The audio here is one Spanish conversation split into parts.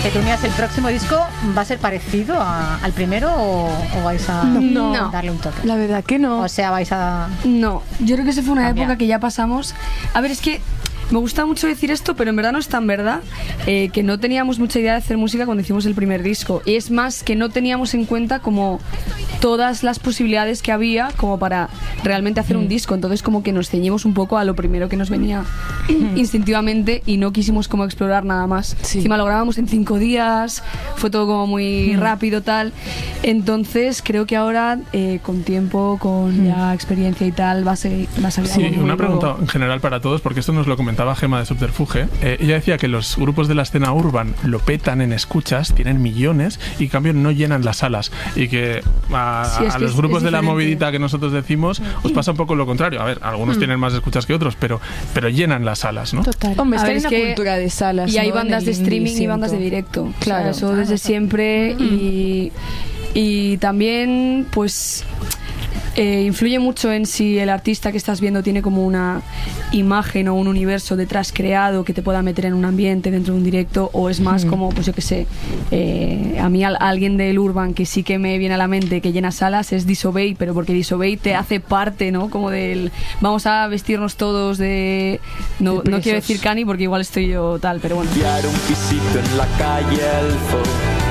Petunias, ¿el próximo disco va a ser parecido al primero o vais a darle un toque? La verdad que no. O sea, vais a... No, yo creo que esa fue una cambiar. época que ya pasamos. A ver, es que me gusta mucho decir esto, pero en verdad no es tan verdad, que no teníamos mucha idea de hacer música cuando hicimos el primer disco. Y es más que no teníamos en cuenta como todas las posibilidades que había como para realmente hacer un disco. Entonces como que nos ceñimos un poco a lo primero que nos venía instintivamente y no quisimos como explorar nada más. Sí. Encima lo grabamos en 5 días, fue todo como muy rápido tal. Entonces creo que ahora con tiempo, con ya experiencia y tal, va a salir Sí, algo muy una pregunta nuevo. en general para todos, porque esto nos lo comentaba Gema de Subterfuge. Ella decía que los grupos de la escena urban lo petan en escuchas, tienen millones y en cambio no llenan las salas. Y que Sí, es a que los es grupos de la diferente. movidita que nosotros decimos, os pasa un poco lo contrario. A ver, algunos tienen más escuchas que otros, pero llenan las salas, ¿no? Total. Hombre, es A que ver, hay es una que- cultura de salas. Y hay ¿no? bandas En de el streaming indie y bandas de siento. directo. Claro. O sea, eso desde siempre y también pues influye mucho en si el artista que estás viendo tiene como una imagen o un universo detrás creado que te pueda meter en un ambiente dentro de un directo, o es más como, pues yo qué sé, a mí alguien del urban que sí que me viene a la mente que llena salas es Disobey, pero porque Disobey te hace parte, ¿no? Como del vamos a vestirnos todos de no quiero decir cani porque igual estoy yo tal, pero bueno. Pillar un pisito en la calle Elfo.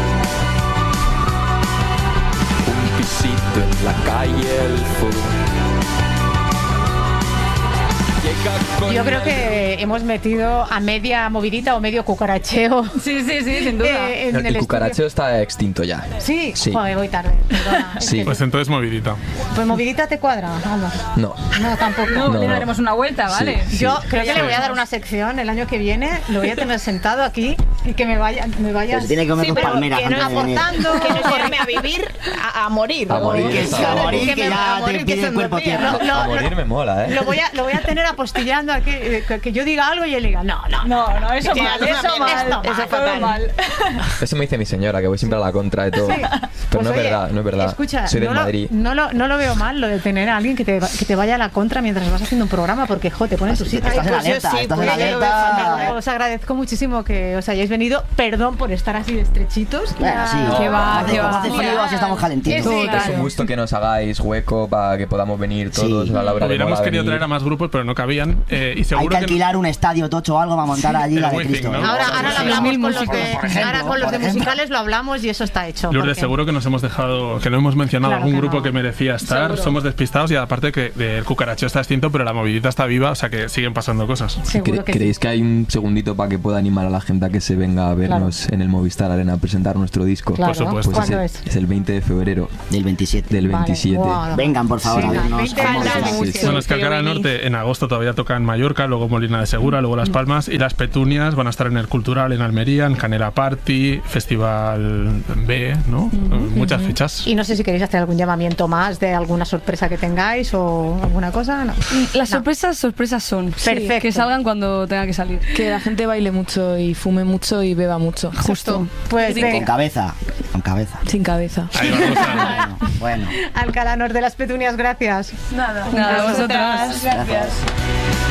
Un pisito en la calle Elfo. Yo creo que hemos metido a media movidita o medio cucaracheo. Sí, sin duda. en El estudio. cucaracheo está extinto ya. Sí, Sí. joder, voy tarde. Perdona. Es Sí. que- Pues entonces movidita. Pues movidita te cuadra, Alba. No. No, tampoco. No, No, le no. daremos una vuelta, ¿vale? Sí. Yo creo que Ya le voy a dar veremos. una sección el año que viene, lo voy a tener sentado aquí y que me vaya Pero se tiene que comer dos palmeras que no antes de venir. aportando, Que no irme a vivir a morir. A morir, Que está sí, a bien. morir, que ya a morir, te que pide se el me cuerpo pide. tierra. A morir me mola, ¿eh? Lo voy a tener apostillando aquí, que yo diga algo y él diga, no, No, eso Que mal, es eso una mal, mierda, esto eso fatal. mal. Eso me dice mi señora, que voy siempre a la contra de todo. Sí. Pero Pues no es oye, verdad, no es verdad. Escucha, Soy del Madrid. no lo veo mal lo de tener a alguien que te vaya a la contra mientras vas haciendo un programa, porque jo, te pone en tu sitio. Estás en Pues yo alerta, sí, estás en pues yo alerta. os agradezco muchísimo que os hayáis venido. Perdón por estar así de estrechitos. Bueno, sí. Que va, Hace- que va. Hace frío, así estamos calentitos. Sí, Es un gusto que nos hagáis hueco para que podamos venir todos. Sí. A la hora de Hubiéramos mola querido venir. traer a más grupos, pero no cabían. Y Hay seguro que alquilar un estadio tocho o algo para montar allí el la de Wizzing, Cristo. ¿no? ¿eh? Ahora lo hablamos con los de, por ejemplo, ahora con los de por ejemplo. musicales lo hablamos y eso está hecho. Lourdes, porque- seguro que nos hemos dejado, que no hemos mencionado Claro algún que grupo no. que merecía estar. Somos despistados y aparte que el cucaracheo está extinto, pero la movidita está viva, o sea que siguen pasando cosas. Seguro que sí. ¿Creéis que hay un segundito para que pueda animar a la gente a que se venga a vernos en el Movistar Arena a presentar nuestro disco? Claro. Por supuesto. Pues ¿Cuándo es el 20 de febrero Del 27. del Vale, 27. guau. Vengan, por favor, Sí, a vernos. 20 Vamos años. a- Sí, sí. Bueno, es que Alcalá del Norte en agosto todavía toca en Mallorca, luego Molina de Segura, luego Las Palmas, y las Petunias van a estar en el Cultural en Almería, en Canela Party, Festival B, ¿no? Muchas fechas. Y no sé si queréis hacer algún llamamiento más de alguna sorpresa que tengáis o alguna cosa. No. Las No. sorpresas son. Perfecto. Que salgan cuando tenga que salir. Que la gente baile mucho y fume mucho y beba mucho. Justo. Pues Con venga, cabeza. Con cabeza. Sin cabeza. Ahí vamos a... Bueno. Alcalá Norte de las Petunias, gracias. Nada. Nada, vosotras. Gracias.